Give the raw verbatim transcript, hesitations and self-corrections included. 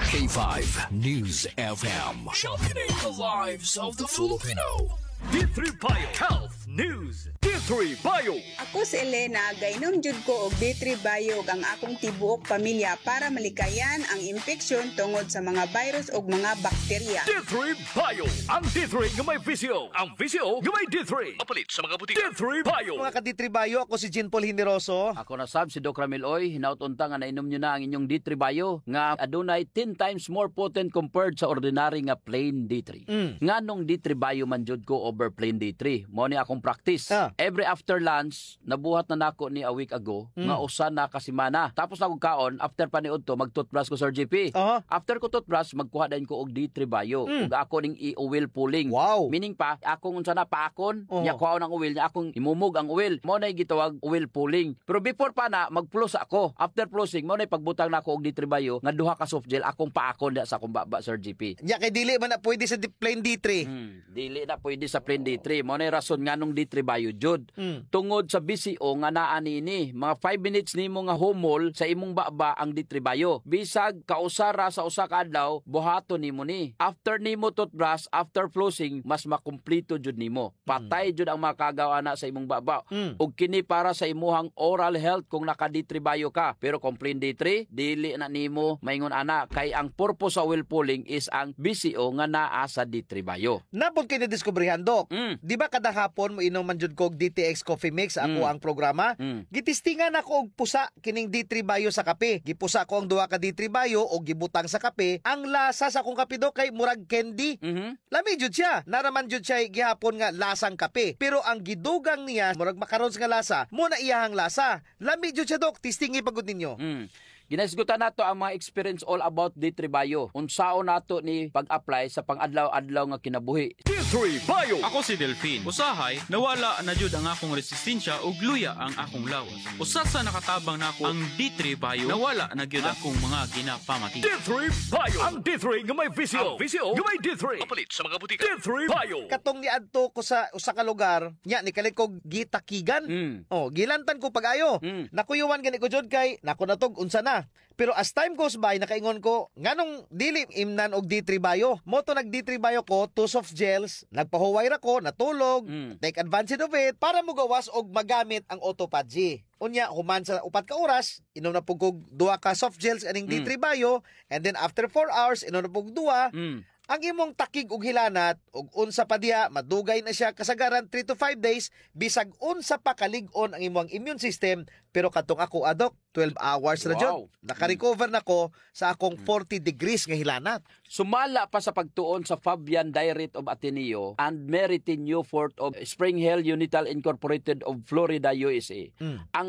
K five News F M. Sharpening the lives of the Filipino. D three Bio Health News. D three Bio. Ako si Elena, gainom jud ko og D three Bio ang akong tibuok pamilya para malikayan ang infeksyon tungod sa mga virus ug mga bakterya. D three Bio. Ang D three nga may visio. Ang visio nga may D three. Mapalit sa mga butika. D three Bio. Mga ka-D three Bio, ako si Jean Paul Hineroso. Ako na sab si Doc Ramil Oy, hinautunta nga nainom nyo na ang inyong D three Bio nga adunay ten times more potent compared sa ordinary nga plain D three. Mm. Nga nung D three Bio man jud ko over plain D three. Mo ni akong practice. Ah. Every after lunch, nabuhat na nako ni a week ago Mm. nga usa na kasimana. Tapos na kong kaon, after pa ni Udto, mag-toothbrush ko Sir G P. Aha. After ko toothbrush, magkuha din ko og D three Bio. Mm. Ug ako ning i-oil pulling. Wow. Meaning pa, akong unsa na paakon, Oo. nya kuha ng oil, nya akong imumog ang oil. Mo na gitawag oil pulling. Pero before pa na, mag-plus ako. After plusing, mo na pagbutang na ako og D three Bio, nga duha ka soft gel, akong paakon diha sa akong baba, Sir G P. Nya kay dili man na pwede sa di- plain D three. Hmm, dili na pwede sa plain D three. Mo na rason nga nung D three Bio jud. Mm. Tungod sa B C O nga naa nini, mga five minutes nimo nga humol sa imong baba ang D three Bio. Bisag kausara sa usa ka adlaw, buhaton nimo ni. After nimo toothbrush, after flossing, mas makumpleto jud nimo. Patay jud ang makagawa na sa imong baba. Mm. Ug kini para sa imuhang oral health kung naka D three Bio ka. Pero kung plain D three, dili na nimo maingon ana kay ang purpose sa oil pulling is ang B C O nga naa sa D three Bio. Napod kay nadiskubrihan, Dok. Mm. Di ba kada hapon mo inom man jud ko og D T X Coffee Mix ako Mm. ang programa? Mm. Gitistingan ako og pusa kining D three Bio sa kape. Gipusa ko ang duha ka D three Bio og gibutang sa kape. Ang lasa sa akong kape, Dok, kay murag candy. Mhm. Lami jud siya. Naraman jud siya gihapon nga lasang kape. Pero ang gidugang niya murag macarons nga lasa, mo na iyahang lasa. Lami jud siya, Dok. Tistingi pagud ninyo. Mm. Ginasgutan nato ang mga experience all about D three Bio. Unsaon nato ni pag-apply sa pang-adlaw-adlaw nga kinabuhi. D three Bio. Ako si Delphine. Usahay, nawala na jud ang akong resistensya ug luya ang akong lawas. Usa sa nakatabang nako ang D three Bio, nawala na gyud akong mga ginapamati. D three Bio. Ang D three nga may visio. Ang visio nga may D three. Mapalit sa mga butika. D three Bio. Katong niadto ko sa usa ka lugar, nya ni kalit ko gitakigan. Mm. Oh, gilantan ko pag-ayo. Mm. Nakuyuan gani ko jud kay nako natog unsa na. Pero as time goes by, nakaingon ko, nganong dili imnan og D three Bio. Moto nag D three Bio ko, two soft gels, nagpahuway ra ko, natulog, Mm. take advantage of it para mugawas og magamit ang autophagy. Unya, human sa upat ka oras, inom na pug kog duha ka soft gels aning D three Bio, and then after four hours, inom na pug duha. Mm. Ang imong takig og hilanat og unsa pa diha madugay na siya kasagaran three to five days bisag unsa pa kalig-on ang imong immune system, pero katong ako, adok, twelve hours na Wow. jud. Naka-recover na ko sa akong forty degrees nga hilanat. Sumala pa sa pagtuon sa Fabian Diet of Ateneo and Meritin Newfort of Spring Hill Unital Incorporated of Florida, U S A. Mm. Ang